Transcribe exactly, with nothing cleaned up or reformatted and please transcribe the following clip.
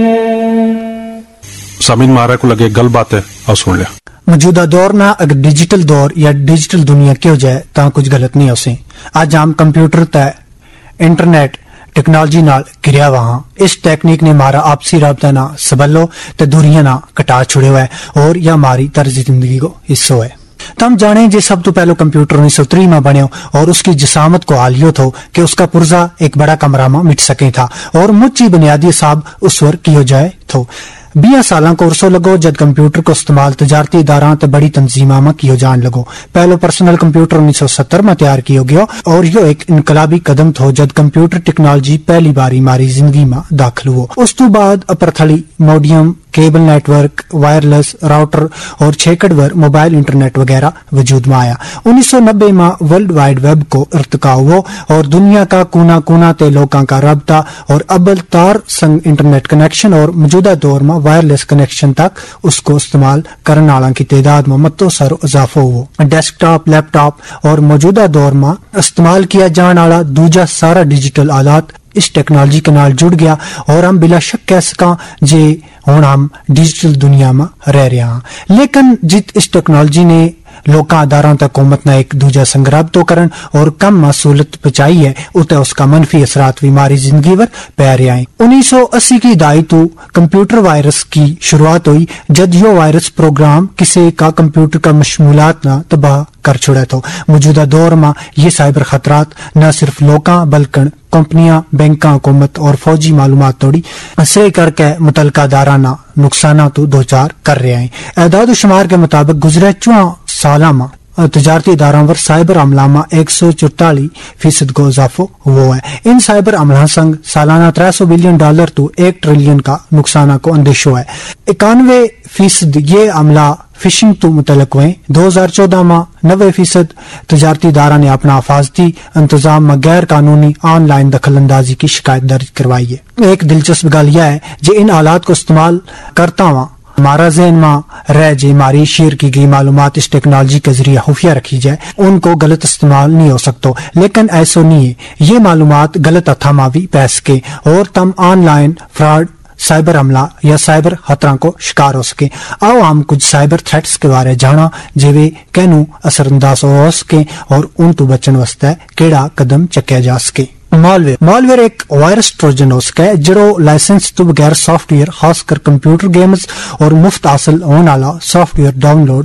سامعین مارا کو لگے گل بات ہے اور سن لیا. موجودہ دور نہ اگر ڈیجیٹل دور یا ڈیجیٹل دنیا کیوں جائے تا کچھ غلط نہیں ہو سی. اج ہم کمپیوٹر تے انٹرنیٹ ٹیکنالوجی نال گریا وہاں. اس ٹیکنیک نے ہمارا آپسی رابطہ نہ سبلو تے دوریاں نہ کٹا چھڑے ہوئے اور یہ ہماری طرز زندگی کو حصہ ہے. تم جانے جی سب تو پہلو کمپیوٹر انیس سو تری میں بنے اور اس کی جسامت کو حالیو تھو کہ اس کا پرزا ایک بڑا کمرہ میں مٹ سکے تھا اور مچی بنیادی حساب اس ور کیو جائے تھو. بیاں سالاں کو عرصو لگو جد کمپیوٹر کو استعمال تجارتی اداراں تے بڑی تنظیماں میں کیو جان لگو. پہلو پرسنل کمپیوٹر انیس سو ستر میں تیار کیو گیا اور یہ ایک انقلابی قدم تھو جد کمپیوٹر ٹیکنالوجی پہلی باری ہماری زندگی میں داخل ہو. اس تو بعد اپرتھلی modem cable net work wireless router اور چھیکڑ ور موبائل انٹرنیٹ وغیرہ وجود میں آیا. انیس سو نبے میں ورلڈ وائڈ ویب کو ارتقا ہوا اور دنیا کا کونا کونا تے لوگاں کا رابطہ اور ابل تار سنگ انٹرنیٹ کنیکشن اور موجودہ دور میں وائرلیس کنیکشن تک اس کو استعمال کرنے والوں کی تعداد میں متو سر اضافہ ہو. ڈیسک ٹاپ لیپ ٹاپ اور موجودہ دور میں استعمال کیا جان والا دوجا سارا ڈیجیٹل آلات اس ٹیکنالوجی کے نال جڑ گیا اور ہم بلا شک کہہ سکاں جے ہن ہم ڈیجیٹل دنیا میں رہ رہے ہیں. لیکن جت اس ٹیکنالوجی نے لوکاں اداراں تے حکومت نہ ایک دوجا سنگراب تو کرن اور کم مسئولیت بچائی ہے اتے اس کا منفی اثرات بھی ہماری زندگی پر پی رہے ہیں. انیس سو اسی کی دہائی تو کمپیوٹر وائرس کی شروعات ہوئی جد یہ وائرس پروگرام کسی کا کمپیوٹر کا مشمولات نہ تباہ کر چھوڑا تھا. موجودہ دور میں یہ سائبر خطرات نہ صرف لوکاں بلکہ کمپنیاں بینکاں حکومت اور فوجی معلومات توڑی اسرے کر کے متعلقہ دارانہ نقصانات تو دوچار کر رہے ہیں. اعداد و شمار کے مطابق گزرے چواں سالہ میں تجارتی اداروں پر سائبر عملہ میں ایک سو چوتالیس فیصد کو اضافہ ہوا ہے. ان سائبر عملہ سنگ سالانہ تر سو بلین ڈالر تو ایک ٹریلین کا نقصانہ کو اندیش ہوا ہے. اکانوے فیصد یہ عملہ فشنگ تو متعلق ہوئے. دو ہزار چودہ میں نوے فیصد تجارتی ادارہ نے اپنا حفاظتی انتظام میں غیر قانونی آن لائن دخل اندازی کی شکایت درج کروائی ہے. ایک دلچسپ گل یہ ہے جو ان آلات کو استعمال کرتا ہوا ہمارا ذہن میں رہ جی ہماری شیئر کی گئی معلومات اس ٹیکنالوجی کے ذریعے خفیہ رکھی جائے ان کو غلط استعمال نہیں ہو سکتا. لیکن ایسا نہیں ہے. یہ معلومات غلط ہتھا میں بھی پی سکے اور تم آن لائن فراڈ سائبر حملہ یا سائبر خطرہ کو شکار ہو سکے. آؤ ہم کچھ سائبر تھریٹس کے بارے جانا جی کینو اثر انداز ہو سکے اور ان تو بچن واسطے کیڑا قدم چکیا جا سکے. مالویئر مالویئر ایک وائرس ٹروجن ہو سکے جڑو لائسنس تو بغیر سافٹ ویئر خاص کر کمپیوٹر گیمز اور مفت حاصل ہونے والا سافٹ ویئر ڈاؤن لوڈ